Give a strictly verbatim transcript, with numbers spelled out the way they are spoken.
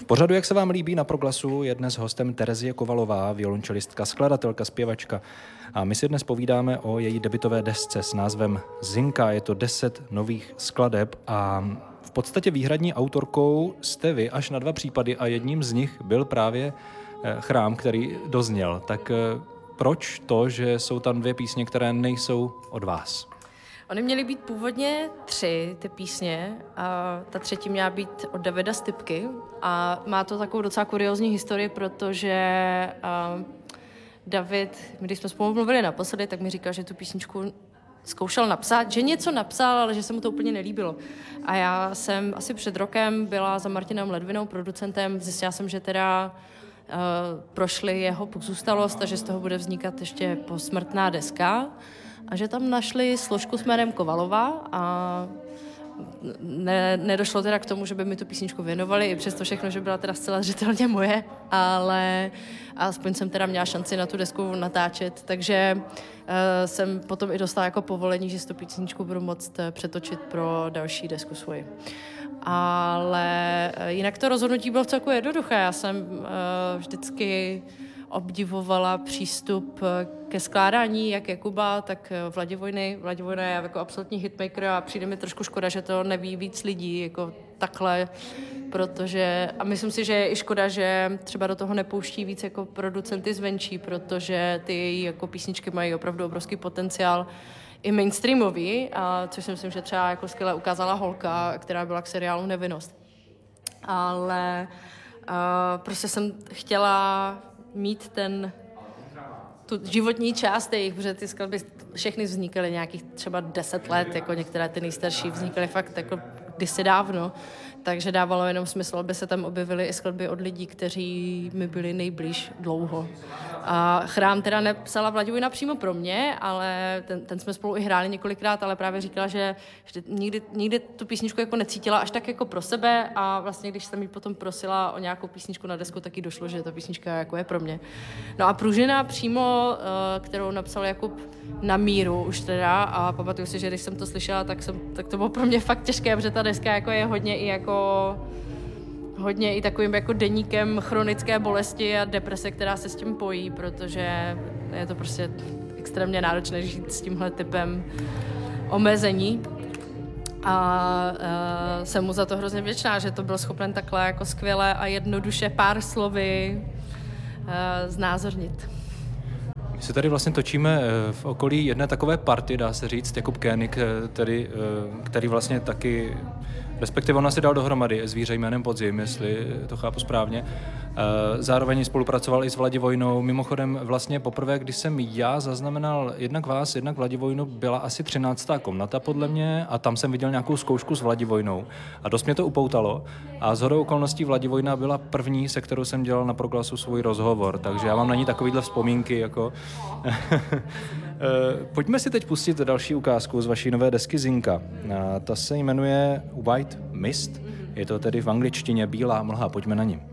V pořadu, jak se vám líbí, na Proglasu je dnes hostem Terezie Kovalová, violončelistka, skladatelka, zpěvačka. A my si dnes povídáme o její debutové desce s názvem Zinka. Je to deset nových skladeb a v podstatě výhradní autorkou jste vy až na dva případy a jedním z nich byl právě Chrám, který dozněl. Tak proč to, že jsou tam dvě písně, které nejsou od vás? Ony měly být původně tři, ty písně, a ta třetí měla být od Davida Stypky a má to takovou docela kuriózní historii, protože uh, David, když jsme spolu mluvili naposledy, tak mi říkal, že tu písničku zkoušel napsat, že něco napsal, ale že se mu to úplně nelíbilo. A já jsem asi před rokem byla za Martinem Ledvinou, producentem, zjistila jsem, že teda uh, prošli jeho pozůstalost a že z toho bude vznikat ještě posmrtná deska. A že tam našli složku s jménem Kovalová a ne, nedošlo teda k tomu, že by mi tu písničku věnovali, i přesto všechno, že byla teda zcela zřetelně moje, ale aspoň jsem teda měla šanci na tu desku natáčet, takže uh, jsem potom i dostala jako povolení, že si tu písničku budu moct přetočit pro další desku svoji. Ale jinak to rozhodnutí bylo vcelku jednoduché. Já jsem uh, vždycky obdivovala přístup ke skládání jak Jakuba, tak Vladivojny. Vladivojna je jako absolutní hitmaker a přijde mi trošku škoda, že to neví víc lidí jako takhle, protože a myslím si, že je i škoda, že třeba do toho nepouští víc jako producenty zvenčí, protože ty její jako písničky mají opravdu obrovský potenciál i mainstreamový, a což si myslím, že třeba jako skvěle ukázala Holka, která byla k seriálu Nevinnost. Ale uh, prostě jsem chtěla mít ten, tu životní část jejich, protože ty skladby všechny vznikaly nějakých třeba deset let, jako některé ty nejstarší vznikaly fakt jako kdysi dávno, takže dávalo jenom smysl, aby se tam objevily i skladby od lidí, kteří mi byli nejblíž dlouho. A Chrám teda nepsala Vladivojna přímo pro mě, ale ten, ten jsme spolu i hráli několikrát, ale právě říkala, že, že nikdy, nikdy tu písničku jako necítila až tak jako pro sebe a vlastně když jsem jí potom prosila o nějakou písničku na desku, tak jí došlo, že ta písnička jako je pro mě. No a Pružina přímo, kterou napsal Jakub na míru už teda a pamatuju si, že když jsem to slyšela, tak, jsem, tak to bylo pro mě fakt těžké, protože ta deska jako je hodně i jako hodně i takovým jako deníkem chronické bolesti a deprese, která se s tím pojí, protože je to prostě extrémně náročné žít s tímhle typem omezení. A uh, jsem mu za to hrozně vděčná, že to byl schopen takhle jako skvěle a jednoduše pár slovy uh, znázornit. My se tady vlastně točíme v okolí jedné takové party, dá se říct, Jakub Koenig, tedy, který vlastně taky, respektive on asi dal dohromady zvíře jménem Podzim, jestli to chápu správně. Zároveň spolupracoval i s Vladivojnou. Mimochodem vlastně poprvé, když jsem já zaznamenal jednak vás, jednak Vladivojnu, byla asi třináctá komnata podle mě a tam jsem viděl nějakou zkoušku s Vladivojnou a dost mě to upoutalo a shodou okolností Vladivojna byla první, se kterou jsem dělal na Proglasu svůj rozhovor, takže já mám na ní takovýhle vzpomínky jako. Pojďme si teď pustit další ukázku z vaší nové desky Zinka. Ta se jmenuje White Mist, je to tedy v angličtině bílá mlha, pojďme na ní.